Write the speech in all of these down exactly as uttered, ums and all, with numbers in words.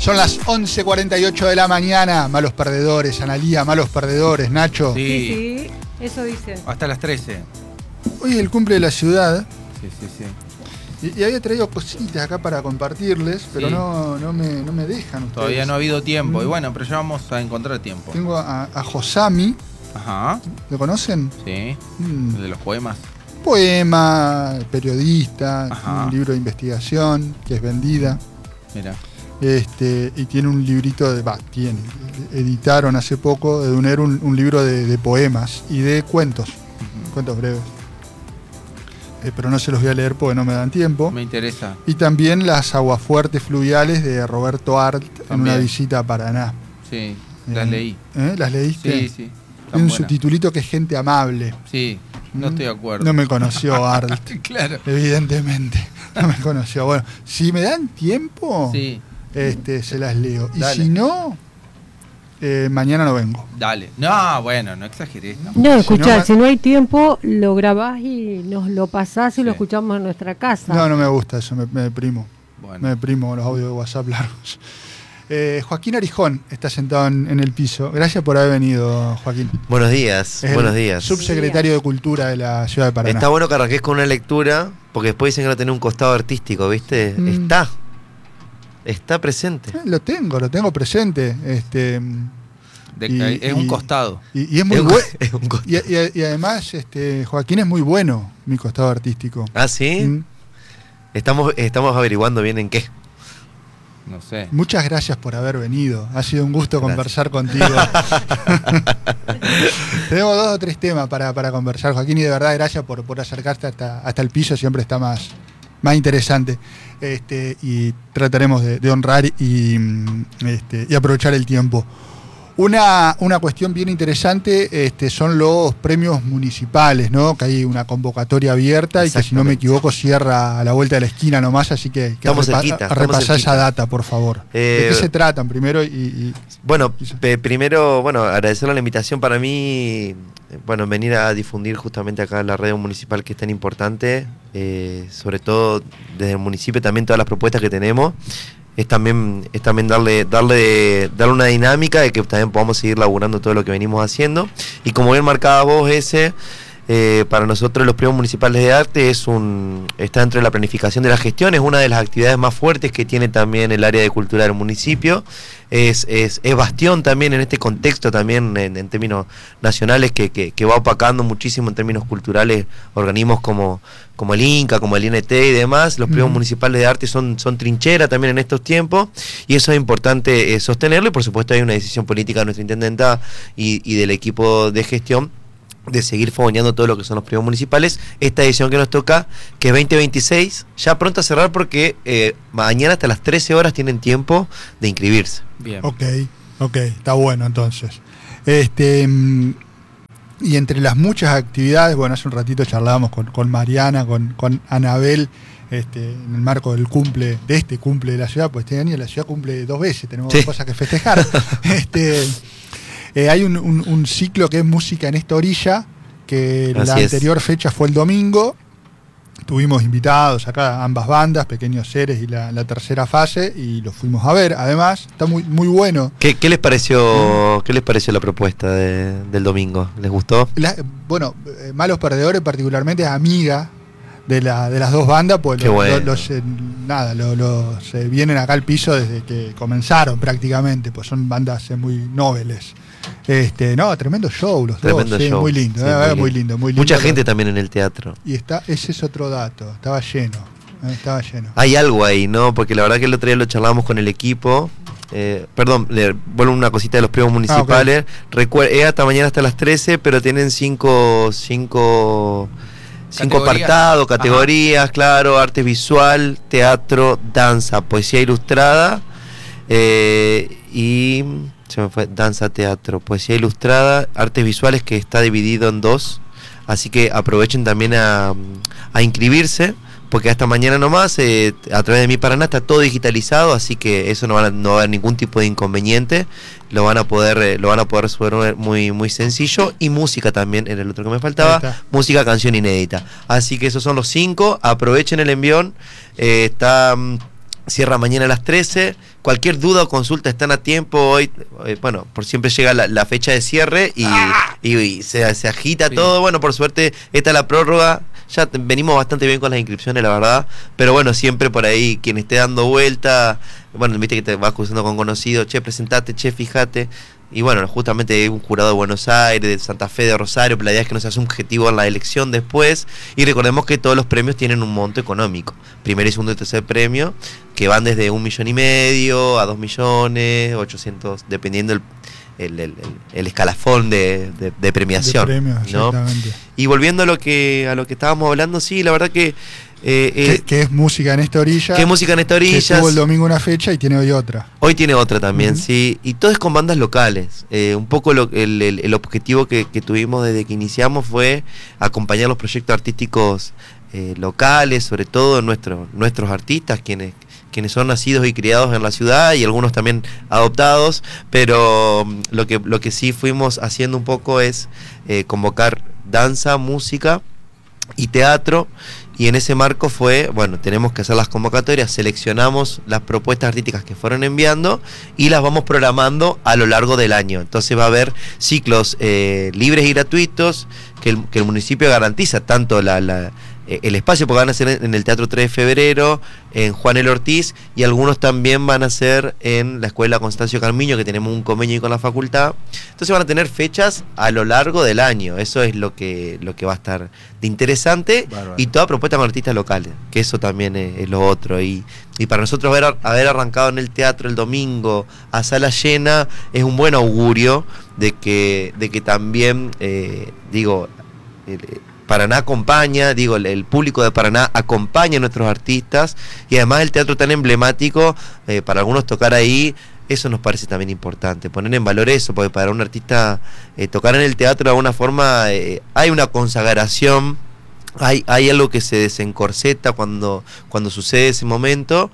Son las once cuarenta y ocho de la mañana. Malos perdedores, Analía, malos perdedores, Nacho. Sí, Sí, sí, eso dicen. hasta las trece. Hoy es el cumple de la ciudad. Sí, sí, sí. Y, y había traído cositas acá para compartirles, pero Sí. no, no, me, no me dejan ustedes. Todavía no ha habido tiempo. Mm. Y bueno, pero ya vamos a encontrar tiempo. Tengo a, a Josami, Ajá. ¿lo conocen? Sí. Mm. El de los poemas. Poema, periodista, Ajá. tiene un libro de investigación que es vendida. Mira. Este, y tiene un librito de. Va, tiene. Editaron hace poco de UNER un, un libro de, de poemas y de cuentos. Ujú. Cuentos breves. Eh, pero no se los voy a leer porque no me dan tiempo. Me interesa. Y también las aguafuertes fluviales de Roberto Arlt en También. una visita a Paraná. Sí, las Eh, leí. ¿eh? ¿Las leíste? Sí, sí. Tiene Están un buenas. subtitulito que es gente amable. Sí, no Mm. estoy de acuerdo. No me conoció Arlt, Claro. evidentemente. No me conoció. Bueno, si me dan tiempo, Sí, este, se las leo. Y Dale. si no, eh, mañana no vengo. dale. No, bueno, no exagerés. No. No, escuchá, no- si no hay tiempo, lo grabás y nos lo pasás y lo Sí. escuchamos en nuestra casa. No, no me gusta eso, me, me deprimo. Me Bueno, deprimo con los audios de WhatsApp largos. Eh, Joaquín Arijón está sentado en, en el piso. Gracias por haber venido, Joaquín. Buenos días, Es buenos el días. Subsecretario de Cultura de la Ciudad de Paraná. Está bueno que arranques con una lectura, porque después dicen que no tiene un costado artístico, ¿viste? Mm. Está. Está presente. Eh, lo tengo, lo tengo presente. Este, de- y- es un y- costado. y, y es muy Es un- bueno. es un costado. Y, y- y además, este, Joaquín es muy bueno, mi costado artístico. Ah, ¿sí? Mm. Estamos, estamos averiguando bien en qué. No sé. Muchas gracias por haber venido. Ha sido un gusto Gracias. conversar contigo. Tenemos dos o tres temas para, para conversar, Joaquín, y de verdad gracias por, por acercarte hasta, hasta el piso, siempre está más, más interesante. Este, y trataremos de, de honrar y, mm, este, y aprovechar el tiempo. Una, una cuestión bien interesante este, son los premios municipales, ¿no? Que hay una convocatoria abierta y que, si no me Exactamente. equivoco, cierra a la vuelta de la esquina nomás, así que, que Estamos cerquita, a estamos repasar cerquita. esa data, por favor. ¿De Eh, qué se tratan primero? Y, y- Bueno, pe- primero, bueno, agradecerle la invitación para mí, eh, bueno, venir a difundir justamente acá la radio municipal que es tan importante, eh, sobre todo desde el municipio también todas las propuestas que tenemos, es también, es también darle, darle, darle una dinámica de que también podamos seguir laburando todo lo que venimos haciendo. Y como bien marcaba vos, ese, eh, para nosotros los premios municipales de arte es un, está dentro de la planificación de la gestión, es una de las actividades más fuertes que tiene también el área de cultura del municipio. Es, es, es bastión también en este contexto también en, en términos nacionales que, que, que va opacando muchísimo en términos culturales organismos como, como el Inca, como el I N T y demás. Los premios Ujú. municipales de arte son, son trinchera también en estos tiempos y eso es importante eh, sostenerlo y por supuesto hay una decisión política de nuestra intendenta y, y del equipo de gestión de seguir fogoneando todo lo que son los premios municipales. Esta edición que nos toca, que es veinte veintiséis, ya pronto a cerrar porque eh, mañana hasta las trece horas tienen tiempo de inscribirse. Bien. Ok, ok, está bueno entonces. Este, mm, y entre las muchas actividades, bueno, hace un ratito charlábamos con, con Mariana, con, con Anabel, este, en el marco del cumple, de este cumple de la ciudad, pues este año la ciudad cumple dos veces, tenemos Sí. cosas que festejar. este, eh, hay un, un- un ciclo que es música en esta orilla, que Así la es. anterior fecha fue el domingo. Tuvimos invitados acá ambas bandas, Pequeños Seres y la, la tercera fase, y los fuimos a ver. Además, está muy, muy bueno. ¿Qué, qué les pareció qué les pareció la propuesta de- del domingo? ¿Les gustó? La- bueno, eh, Malos Perdedores particularmente es amiga de, la, de las dos bandas, pues Qué lo- bueno. lo- los, eh, nada, lo- los eh, vienen acá al piso desde que comenzaron prácticamente, pues son bandas eh, muy nobles. Este, no, tremendo show los Tremendo dos, sí, show. muy lindo, Sí, eh, muy muy, lindo. lindo, muy lindo. Mucha gente también en el teatro. Y está, ese es otro dato, estaba lleno, eh, estaba lleno. Hay algo ahí, ¿no? Porque la verdad que el otro día lo charlábamos con el equipo. Eh, perdón, le vuelvo una cosita de los premios municipales. Recuer- es hasta mañana hasta las trece, pero tienen cinco, cinco, cinco Categorías. apartados, categorías, claro, arte visual, teatro, danza, poesía ilustrada eh, y se me fue, danza, teatro, poesía ilustrada, artes visuales que está dividido en dos. Así que aprovechen también a, a inscribirse, porque hasta mañana nomás, eh, a través de Mi Paraná está todo digitalizado, así que eso no, van a, no va a haber ningún tipo de inconveniente, lo van a poder, eh, lo van a poder resolver muy, muy sencillo, y música también, era el otro que me Ahí faltaba, está. música, canción inédita. Así que esos son los cinco, aprovechen el envión, eh, está... mm, Cierra mañana a las trece. Cualquier duda o consulta están a tiempo. Hoy, eh, bueno, por siempre llega la, la fecha de cierre y, ¡ah! y, y se, se agita sí. todo. Bueno, por suerte, esta es la prórroga. Ya te, venimos bastante bien con las inscripciones, la verdad. Pero bueno, siempre por ahí, quien esté dando vuelta, bueno, viste que te vas cruzando con conocidos, che, presentate, che, fíjate. Y bueno, justamente hay un jurado de Buenos Aires, de Santa Fe, de Rosario, pero la idea es que no se hace un objetivo en la elección después. Y recordemos que todos los premios tienen un monto económico. Primer y segundo y tercer premio, que van desde un millón y medio a dos millones, ochocientos, dependiendo el, el, el, el escalafón de, de, de premiación. De premios, ¿no? Exactamente. Y volviendo a lo que a lo que estábamos hablando, sí, la verdad que... Eh, que, eh, que es música en esta orilla. Que es música en esta orilla. Que tuvo el domingo una fecha y tiene hoy otra. Hoy tiene otra también, uh-huh. sí. Y todo es con bandas locales. Eh, un poco lo, el, el, el objetivo que, que tuvimos desde que iniciamos fue acompañar los proyectos artísticos eh, locales, sobre todo nuestros nuestros artistas, quienes quienes son nacidos y criados en la ciudad y algunos también adoptados. Pero um, lo que lo que sí fuimos haciendo un poco es eh, convocar danza, música y teatro. Y en ese marco fue, bueno, tenemos que hacer las convocatorias, seleccionamos las propuestas artísticas que fueron enviando y las vamos programando a lo largo del año. Entonces va a haber ciclos eh, libres y gratuitos que el, que el municipio garantiza, tanto la, la, eh, el espacio, porque van a ser en, en el Teatro tres de Febrero, en Juan el Ortiz, y algunos también van a ser en la Escuela Constancio Carmiño, que tenemos un convenio con la facultad. Entonces van a tener fechas a lo largo del año. Eso es lo que, lo que va a estar de interesante. Bárbaro. Y toda propuesta con artistas locales, que eso también es, es lo otro. Y, y para nosotros haber, haber arrancado en el teatro el domingo a sala llena es un buen augurio de que, de que también, eh, digo, el, Paraná acompaña, digo, el, el público de Paraná acompaña a nuestros artistas, y además el teatro tan emblemático, eh, para algunos tocar ahí, eso nos parece también importante, poner en valor eso, porque para un artista eh, tocar en el teatro de alguna forma eh, hay una consagración, hay, hay algo que se desencorseta cuando, cuando sucede ese momento,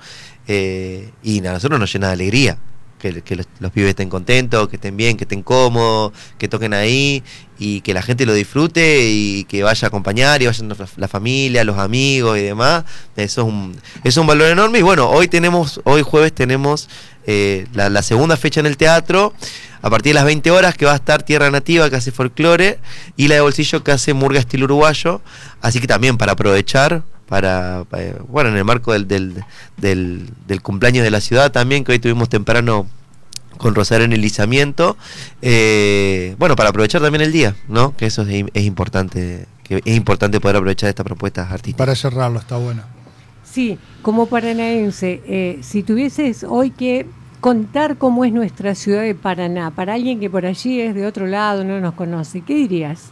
eh, y a nosotros nos llena de alegría. Que, que los, los pibes estén contentos, que estén bien, que estén cómodos, que toquen ahí y que la gente lo disfrute y que vaya a acompañar y vayan la, la familia, los amigos y demás. Eso es un, es un valor enorme. Y bueno, hoy tenemos, hoy jueves tenemos eh, la, la segunda fecha en el teatro, a partir de las veinte horas, que va a estar Tierra Nativa, que hace folclore, y la de Bolsillo, que hace murga estilo uruguayo. Así que también para aprovechar, para, para bueno, en el marco del, del, del, del cumpleaños de la ciudad también, que hoy tuvimos temprano con Rosario en el izamiento, eh, bueno, para aprovechar también el día, ¿no? Que eso es, es importante, que es importante poder aprovechar estas propuestas artísticas. Para cerrarlo, está bueno. Sí, como paranaense, eh, si tuvieses hoy que contar cómo es nuestra ciudad de Paraná, para alguien que por allí es de otro lado, no nos conoce, ¿qué dirías?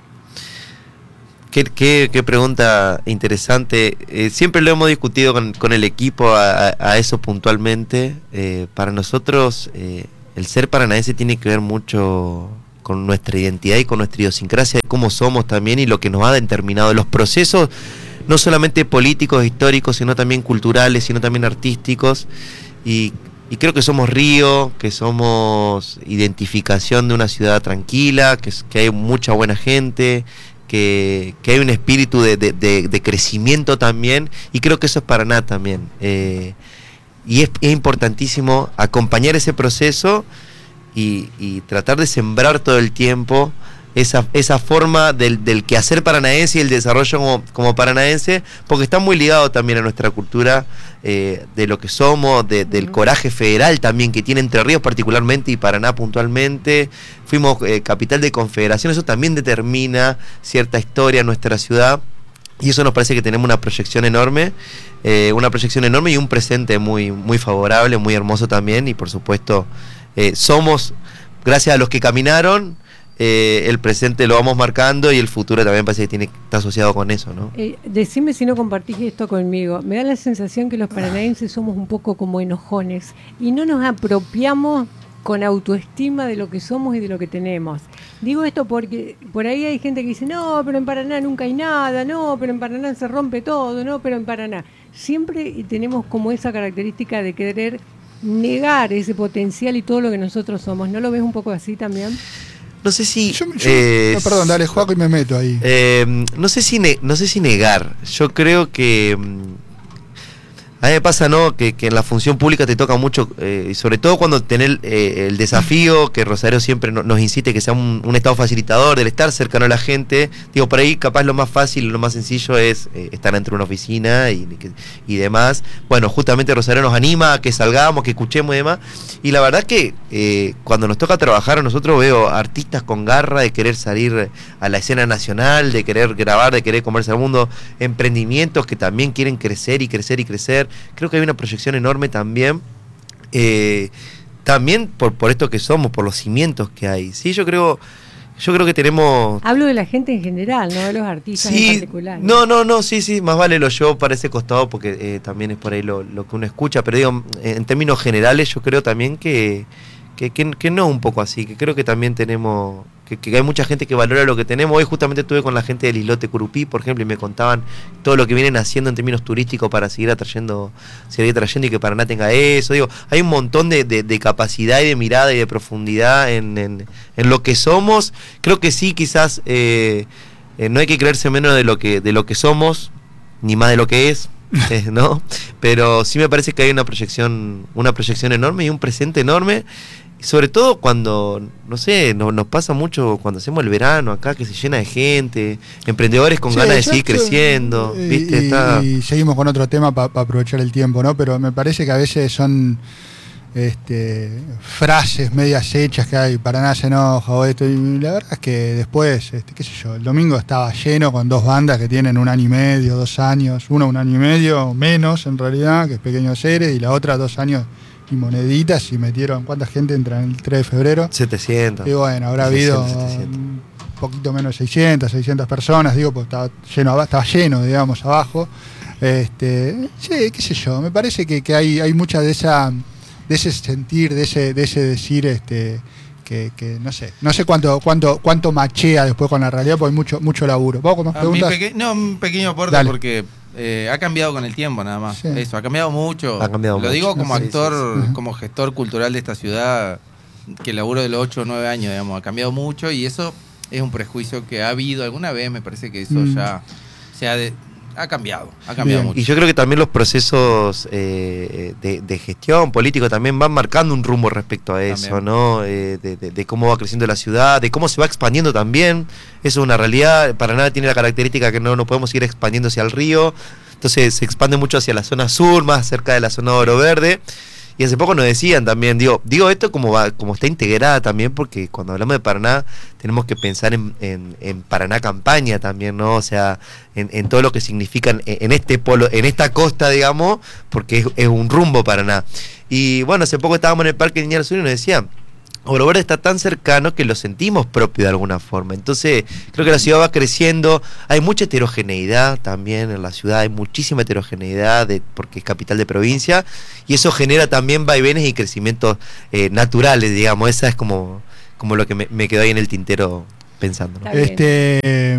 Qué, qué, qué pregunta interesante. Eh, siempre lo hemos discutido con, con el equipo a, a, a eso puntualmente. Eh, para nosotros, eh, el ser paranaense tiene que ver mucho con nuestra identidad y con nuestra idiosincrasia, de cómo somos también y lo que nos ha determinado. Los procesos, no solamente políticos, históricos, sino también culturales, sino también artísticos. Y, y creo que somos río, que somos identificación de una ciudad tranquila, que, que hay mucha buena gente, Que, que hay un espíritu de, de, de, de crecimiento también, y creo que eso es Paraná también, eh, y es, es importantísimo acompañar ese proceso y, y tratar de sembrar todo el tiempo esa, esa forma del, del quehacer paranaense y el desarrollo como, como paranaense, porque está muy ligado también a nuestra cultura, eh, de lo que somos, de, del coraje federal también que tiene Entre Ríos particularmente y Paraná puntualmente. Fuimos eh, capital de confederación, eso también determina cierta historia en nuestra ciudad, y eso nos parece que tenemos una proyección enorme, eh, una proyección enorme y un presente muy, muy favorable, muy hermoso también, y por supuesto eh, somos, gracias a los que caminaron, Eh, el presente lo vamos marcando y el futuro también parece que tiene que estar asociado con eso, ¿no? Eh, decime si no compartís esto conmigo. Me da la sensación que los paranaenses somos un poco como enojones y no nos apropiamos con autoestima de lo que somos y de lo que tenemos. Digo esto porque por ahí hay gente que dice, no, pero en Paraná nunca hay nada, no, pero en Paraná se rompe todo, no, pero en Paraná. Siempre tenemos como esa característica de querer negar ese potencial y todo lo que nosotros somos. ¿No lo ves un poco así también? No sé si... Yo, yo, eh, no, perdón, dale, Juaco, y me meto ahí. Eh, no sé si ne- no sé si negar. Yo creo que... A mí me pasa, ¿no? Que, que en la función pública te toca mucho, eh, y sobre todo cuando tenés eh, el desafío, que Rosario siempre no, nos incite que sea un, un estado facilitador, del estar cercano a la gente. Digo, por ahí capaz lo más fácil, lo más sencillo es eh, estar dentro de una oficina y, y demás. Bueno, justamente Rosario nos anima a que salgamos, que escuchemos y demás. Y la verdad que eh, cuando nos toca trabajar a nosotros veo artistas con garra de querer salir a la escena nacional, de querer grabar, de querer comerse al mundo, emprendimientos que también quieren crecer y crecer y crecer. Creo que hay una proyección enorme también, eh, también por, por esto que somos, por los cimientos que hay. Sí, yo creo, yo creo que tenemos... Hablo de la gente en general, no de los artistas sí, en particular. No, no, no, sí, sí, más vale lo yo para ese costado porque eh, también es por ahí lo, lo que uno escucha, pero digo, en términos generales yo creo también que, que, que, que no un poco así, que creo que también tenemos... Que, que hay mucha gente que valora lo que tenemos. Hoy justamente estuve con la gente del Islote Curupí, por ejemplo, y me contaban todo lo que vienen haciendo en términos turísticos para seguir atrayendo, seguir atrayendo y que Paraná tenga eso. Digo, hay un montón de, de, de capacidad y de mirada y de profundidad en, en, en lo que somos. Creo que sí, quizás eh, eh, no hay que creerse menos de lo que, de lo que somos, ni más de lo que es. Eh, ¿no? Pero sí me parece que hay una proyección, una proyección enorme y un presente enorme. Sobre todo cuando, no sé, no, nos pasa mucho cuando hacemos el verano acá, que se llena de gente, emprendedores con sí, ganas de seguir creciendo. Y, ¿viste? Y, Está... y seguimos con otro tema para pa aprovechar el tiempo, ¿no? Pero me parece que a veces son este, frases medias hechas que hay, Paraná se enoja o esto. Y la verdad es que después, este, qué sé yo, el domingo estaba lleno con dos bandas que tienen un año y medio, dos años, uno un año y medio, menos en realidad, que es Pequeños Seres, y la otra dos años y moneditas, y metieron, ¿cuánta gente entra en el tres de febrero? setecientos. Y bueno, habrá seiscientos, habido setecientos. un poquito menos de seiscientas, seiscientas personas, digo, pues estaba lleno, estaba lleno, digamos, abajo. Este, sí, qué sé yo, me parece que, que hay, hay mucha de esa, de ese sentir, de ese, de ese decir, este, que, que no sé, no sé cuánto, cuánto, cuánto machea después con la realidad, porque hay mucho, mucho laburo. ¿Vos con más preguntas? Peque no, un pequeño aporte. Dale. Porque Eh, ha cambiado con el tiempo nada más. Sí. Eso, ha cambiado mucho. Ha cambiado Lo mucho. digo como Sí, actor, sí, sí. como gestor cultural de esta ciudad, que laburo de los ocho o nueve años, digamos, ha cambiado mucho y eso es un prejuicio que ha habido alguna vez, me parece que eso mm. ya se ha, de, ha cambiado, ha cambiado Bien. mucho. Y yo creo que también los procesos eh, de, de gestión político también van marcando un rumbo respecto a eso, también. ¿no? Eh, de, de, de cómo va creciendo la ciudad, de cómo se va expandiendo también. Eso es una realidad. Paraná tiene la característica que no, no podemos ir expandiendo hacia el río. Entonces se expande mucho hacia la zona sur, más cerca de la zona de Oro Verde. Y hace poco nos decían también, digo, digo esto como va, como está integrada también, porque cuando hablamos de Paraná tenemos que pensar en, en, en Paraná Campaña también, ¿no? O sea, en, en todo lo que significa en, en este polo, en esta costa, digamos, porque es, es un rumbo Paraná. Y bueno, hace poco estábamos en el Parque Niñera Sur y nos decían, Oro Verde está tan cercano que lo sentimos propio de alguna forma. Entonces, creo que la ciudad va creciendo. Hay mucha heterogeneidad también en la ciudad. Hay muchísima heterogeneidad de, porque es capital de provincia. Y eso genera también vaivenes y crecimientos eh, naturales, digamos. Esa es como, como lo que me, me quedó ahí en el tintero pensando, ¿no? Este, eh,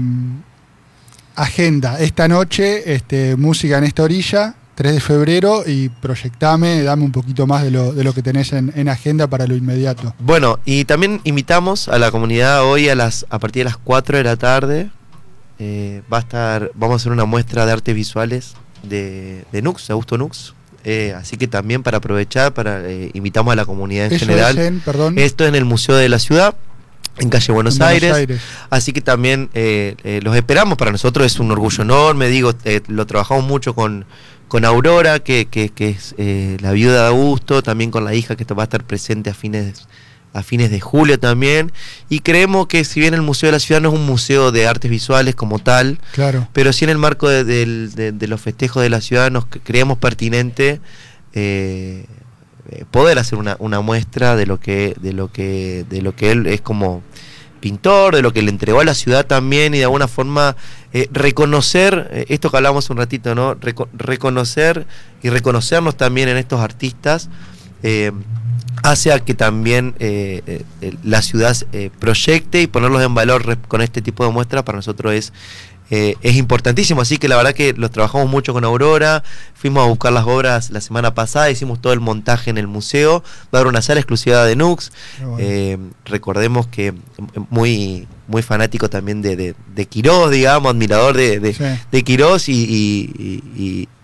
agenda. Esta noche, este, música en esta orilla. tres de febrero y proyectame, dame un poquito más de lo, de lo que tenés en, en agenda para lo inmediato. Bueno, y también invitamos a la comunidad hoy a las a partir de las cuatro de la tarde. Eh, va a estar, vamos a hacer una muestra de artes visuales de, de Nux, de Augusto Nux. Eh, así que también para aprovechar, para eh, invitamos a la comunidad en Eso general. Es en, perdón. Esto es en el Museo de la Ciudad, en calle Buenos, en Buenos Aires. Aires. Así que también eh, eh, los esperamos. Para nosotros es un orgullo enorme, digo, eh, lo trabajamos mucho con con Aurora, que, que, que es eh, la viuda de Augusto, también con la hija que va a estar presente a fines, a fines de julio también, y creemos que si bien el Museo de la Ciudad no es un museo de artes visuales como tal, claro, pero sí en el marco de, de, de, de los festejos de la ciudad nos creemos pertinente eh, poder hacer una, una muestra de lo que, de lo que, de lo que él es como pintor, de lo que le entregó a la ciudad también, y de alguna forma eh, reconocer, eh, esto que hablamos un ratito, ¿no? Reco reconocer y reconocernos también en estos artistas, eh, hace a que también eh, eh, la ciudad eh, proyecte y ponerlos en valor con este tipo de muestras. Para nosotros es Eh, es importantísimo, así que la verdad que los trabajamos mucho con Aurora, fuimos a buscar las obras la semana pasada, hicimos todo el montaje en el museo, va a haber una sala exclusiva de Nux, bueno. eh, recordemos que muy muy fanático también de, de, de Quirós, digamos, admirador de, de, sí. de Quirós y, y, y,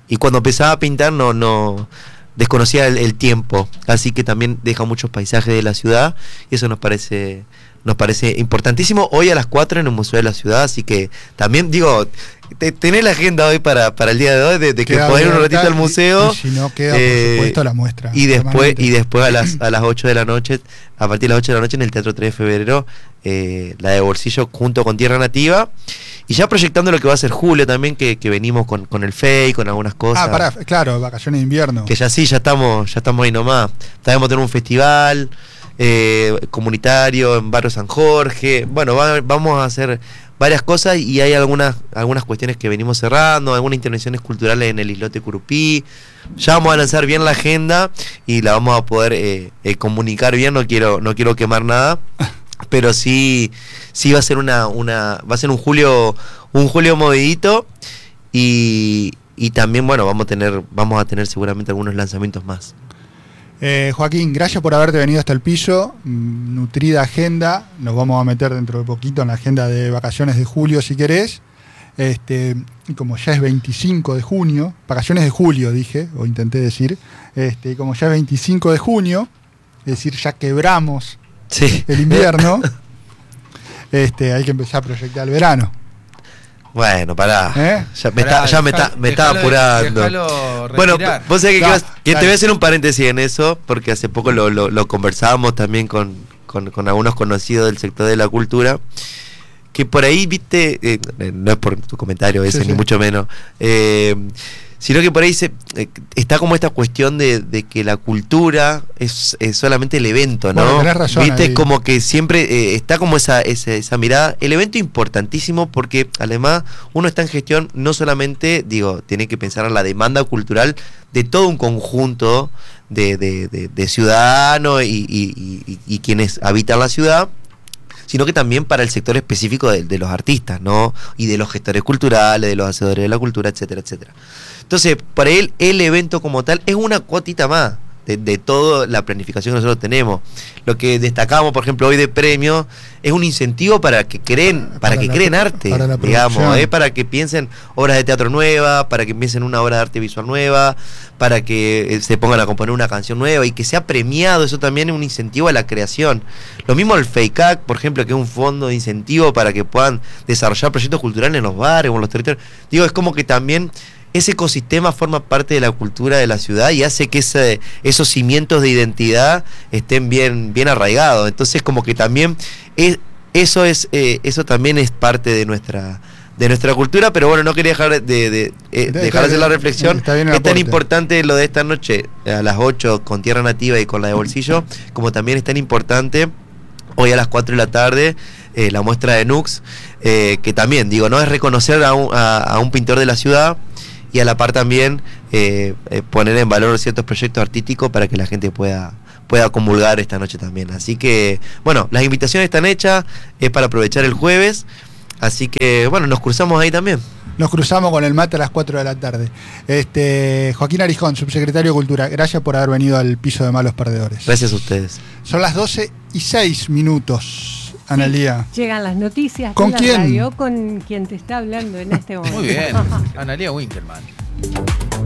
y cuando empezaba a pintar no, no desconocía el, el tiempo, así que también deja muchos paisajes de la ciudad y eso nos parece nos parece importantísimo hoy a las cuatro en el Museo de la Ciudad, así que también digo, te, tenés la agenda hoy para, para el día de hoy de, de que podés ir un ratito al museo y, y si no queda eh, por supuesto la muestra y después y después a las a las ocho de la noche, a partir de las ocho de la noche en el Teatro tres de Febrero, eh, la de Bolsillo junto con Tierra Nativa. Y ya proyectando lo que va a ser julio también, que, que venimos con, con el F E I, con algunas cosas. Ah, pará, claro, vacaciones de invierno. Que ya sí, ya estamos, ya estamos ahí nomás. También vamos a tener un festival eh, comunitario en Barrio San Jorge. Bueno, va, vamos a hacer varias cosas y hay algunas, algunas cuestiones que venimos cerrando, algunas intervenciones culturales en el islote Curupí. Ya vamos a lanzar bien la agenda y la vamos a poder eh, eh, comunicar bien, no quiero, no quiero quemar nada. Pero sí, sí va a ser una, una, va a ser un julio, un julio movidito y, y también bueno vamos a tener, vamos a tener seguramente algunos lanzamientos más. Eh, Joaquín, gracias por haberte venido hasta el piso, mm, nutrida agenda, nos vamos a meter dentro de poquito en la agenda de vacaciones de julio si querés, este, y como ya es veinticinco de junio, vacaciones de julio dije, o intenté decir, este, y como ya es veinticinco de junio, es decir, ya quebramos sí. el invierno, este, hay que empezar a proyectar el verano. Bueno, pará. ¿Eh? Ya me Pará, está, ya me dejalo- está, me está dejalo- apurando. dejalo Bueno, respirar. vos sabés que, No, que vas- que te dale. voy a hacer un paréntesis en eso, porque hace poco lo, lo, lo conversábamos también con, con, con algunos conocidos del sector de la cultura, que por ahí, viste, eh, no es por tu comentario ese, Sí, ni sí. mucho menos, eh, sino que por ahí se, eh, está como esta cuestión de, de que la cultura es, es solamente el evento, ¿no? Bueno, tenés razón Viste, ahí. es como que siempre eh, está como esa, esa, esa mirada. El evento importantísimo porque además uno está en gestión, no solamente, digo, tiene que pensar en la demanda cultural de todo un conjunto de, de, de, de ciudadanos y, y, y, y quienes habitan la ciudad, sino que también para el sector específico de, de los artistas, ¿no? Y de los gestores culturales, de los hacedores de la cultura, etcétera, etcétera. Entonces, para él, el evento como tal es una cuotita más de, de toda la planificación que nosotros tenemos. Lo que destacamos, por ejemplo, hoy de premio, es un incentivo para que creen, para, Para que la- creen arte, para la digamos, producción. es para que piensen obras de teatro nuevas, para que piensen una obra de arte visual nueva, para que eh, se pongan a componer una canción nueva y que sea premiado. Eso también es un incentivo a la creación. Lo mismo el FEICAC, por ejemplo, que es un fondo de incentivo para que puedan desarrollar proyectos culturales en los barrios o en los territorios. Digo, es como que también ese ecosistema forma parte de la cultura de la ciudad y hace que ese, esos cimientos de identidad estén bien, bien arraigados. Entonces, como que también es, eso es eh, eso también es parte de nuestra de nuestra cultura, pero bueno, no quería dejar de, de, de, eh, Está dejar de hacer la bien, reflexión. está bien el Es tan aporte. importante lo de esta noche a las ocho con Tierra Nativa y con la de Bolsillo, como también es tan importante hoy a las cuatro de la tarde eh, la muestra de Nux, eh, que también, digo, no es reconocer a un, a, a un pintor de la ciudad y a la par también eh, eh, poner en valor ciertos proyectos artísticos para que la gente pueda pueda comulgar esta noche también. Así que, bueno, las invitaciones están hechas, es para aprovechar el jueves, así que, bueno, nos cruzamos ahí también. Nos cruzamos con el mate a las cuatro de la tarde. Este, Joaquín Arijón, subsecretario de Cultura, gracias por haber venido al piso de Malos Perdedores. Gracias a ustedes. Son las doce y seis minutos, Analía. Llegan las noticias ¿Con de la quién? radio con quien te está hablando en este momento. Muy bien, Analía Winkelmann.